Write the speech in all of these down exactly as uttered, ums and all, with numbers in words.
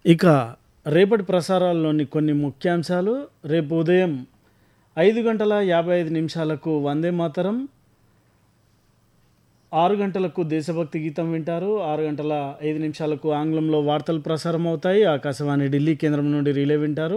ఇక రేపటి ప్రసారాల్లోని కొన్ని ముఖ్యాంశాలు. రేపు ఉదయం ఐదు గంటల యాభై ఐదు నిమిషాలకు వందే మాతరం, ఆరు గంటలకు దేశభక్తి గీతం వింటారు. ఆరు గంటల ఐదు నిమిషాలకు ఆంగ్లంలో వార్తలు ప్రసారం అవుతాయి. ఆకాశవాణి ఢిల్లీ కేంద్రం నుండి రిలే వింటారు.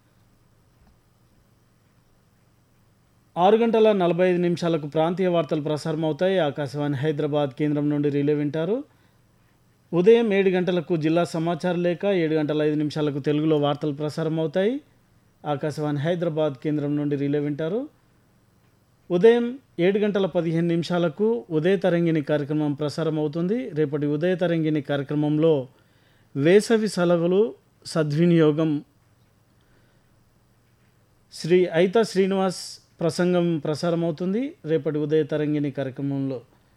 ఆరు గంటల నలభై ఐదు నిమిషాలకు ప్రాంతీయ వార్తలు ప్రసారం అవుతాయి. ఆకాశవాణి హైదరాబాద్ కేంద్రం నుండి రిలే వింటారు. ఉదయం ఏడు గంటలకు జిల్లా సమాచార లేఖ, ఏడు గంటల ఐదు నిమిషాలకు తెలుగులో వార్తలు ప్రసారం అవుతాయి. ఆకాశవాణి హైదరాబాద్ కేంద్రం నుండి రిలే వింటారు. ఉదయం ఏడు గంటల పదిహేను నిమిషాలకు ఉదయ తరంగిణి కార్యక్రమం ప్రసారం అవుతుంది. రేపటి ఉదయ తరంగిణి కార్యక్రమంలో వేసవి సెలవులు సద్వినియోగం శ్రీ ఐతా శ్రీనివాస్ ప్రసంగం ప్రసారం అవుతుంది. రేపటి ఉదయ తరంగిణి కార్యక్రమంలో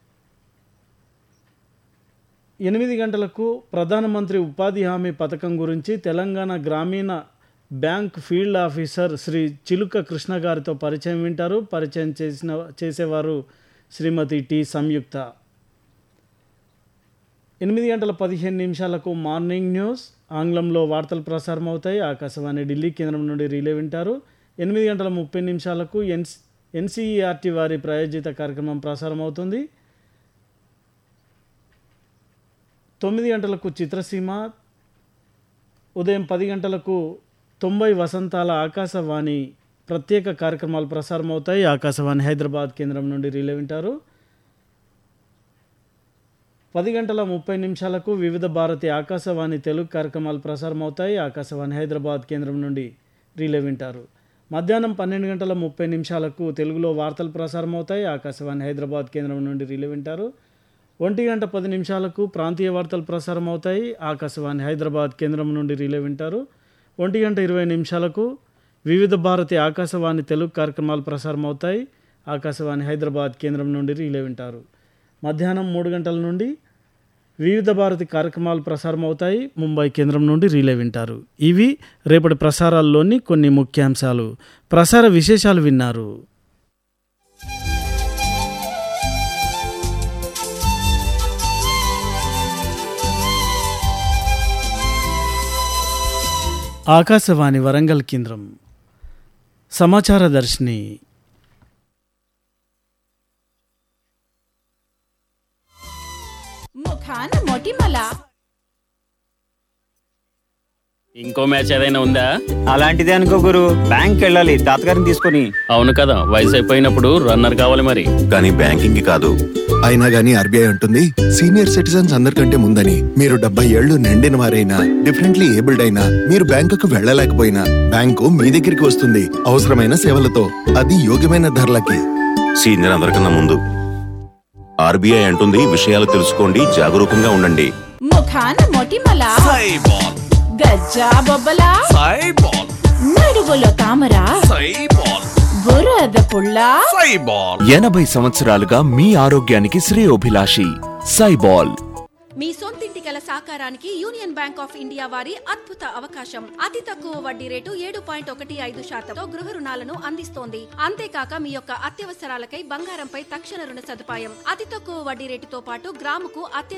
ఎనిమిది గంటలకు ప్రధానమంత్రి ఉపాధి హామీ పథకం గురించి తెలంగాణ గ్రామీణ బ్యాంక్ ఫీల్డ్ ఆఫీసర్ శ్రీ చిలుక కృష్ణ గారితో పరిచయం వింటారు. పరిచయం చేసిన చేసేవారు శ్రీమతి టి సంయుక్త. ఎనిమిది గంటల పదిహేను నిమిషాలకు మార్నింగ్ న్యూస్, ఆంగ్లంలో వార్తలు ప్రసారం అవుతాయి. ఆకాశవాణి ఢిల్లీ కేంద్రం నుండి రిలే వింటారు. ఎనిమిది గంటల ముప్పై నిమిషాలకు ఎన్ ఎన్సీఈఆర్టీ వారి ప్రాయోజిత కార్యక్రమం ప్రసారం అవుతుంది. తొమ్మిది గంటలకు చిత్రసీమ, ఉదయం పది గంటలకు తొంభై వసంతాల ఆకాశవాణి ప్రత్యేక కార్యక్రమాలు ప్రసారం అవుతాయి. ఆకాశవాణి హైదరాబాద్ కేంద్రం నుండి రిలే వింటారు. పది గంటల ముప్పై నిమిషాలకు వివిధ భారతి ఆకాశవాణి తెలుగు కార్యక్రమాలు ప్రసారం అవుతాయి. ఆకాశవాణి హైదరాబాద్ కేంద్రం నుండి రిలే వింటారు. మధ్యాహ్నం పన్నెండు గంటల ముప్పై నిమిషాలకు తెలుగులో వార్తలు ప్రసారం అవుతాయి. ఆకాశవాణి హైదరాబాద్ కేంద్రం నుండి రిలే వింటారు. ఒంటి గంట పది నిమిషాలకు ప్రాంతీయ వార్తలు ప్రసారం అవుతాయి. ఆకాశవాణి హైదరాబాద్ కేంద్రం నుండి రిలే వింటారు. ఒంటి గంట ఇరవై నిమిషాలకు వివిధ భారతి ఆకాశవాణి తెలుగు కార్యక్రమాలు ప్రసారం అవుతాయి. ఆకాశవాణి హైదరాబాద్ కేంద్రం నుండి రిలే వింటారు. మధ్యాహ్నం మూడు గంటల నుండి వివిధ భారతి కార్యక్రమాలు ప్రసారం అవుతాయి. ముంబై కేంద్రం నుండి రిలే వింటారు. ఇవి రేపటి ప్రసారాల్లోని కొన్ని ముఖ్యాంశాలు. ప్రసార విశేషాలు విన్నారు. ఆకాశవాణి వరంగల్ కేంద్రం సమాచార దర్శిని. ముఖాన మొటిమల ఇంకో మ్యాచ్ ఏదైనా ఉందా? అలాంటిదే అనుకో గురు, బ్యాంక్ వెళ్ళాలి తాతగారిని తీసుకొని. అవును కదా, వయసు అయిపోయినప్పుడు రన్నర్ కావాలి మరి. కానీ బ్యాంకింగ్ కాదు. అయినా గానీ ఆర్బీఐ ఉంటుంది, సీనియర్ సిటిజన్స్ అందరికంటే ముందని. మీరు డెబ్బై ఏళ్లు నిండిన వారైనా, డిఫరెంట్లీ ఏబుల్డ్ అయినా, మీరు బ్యాంకుకు వెళ్ళలేకపోయినా బ్యాంకు మీ దగ్గరికి వస్తుంది అవసరమైన సేవలతో. అది యోగ్యమైన ధరలకి. సీనియర్ అందరికన్నా ముందు. ఆర్బీఐ అంటుంది, విషయాలు తెలుసుకోండి, జాగరూకంగా ఉండండి. ముఖాన మొటిమల గజ్జా బొబ్బల నడుగులో తామర బురద పుల్ల. ఎనభై సంవత్సరాలుగా మీ ఆరోగ్యానికి శ్రేయోభిలాషి సైబాల్. మీ సొంతింటి కల సాకారానికి యూనియన్ బ్యాంక్ ఆఫ్ ఇండియా వారి అద్భుత అవకాశం. అతి తక్కువ వడ్డీ రేటు ఏడు పాయింట్ ఒకటి ఐదు శాతంతో గృహ రుణాలను అందిస్తోంది. అంతేకాక మీ యొక్క అత్యవసరాలకై బంగారంపై తక్షణ రుణ సదుపాయం. అతి తక్కువ వడ్డీ రేటుతో పాటు గ్రాముకు అత్య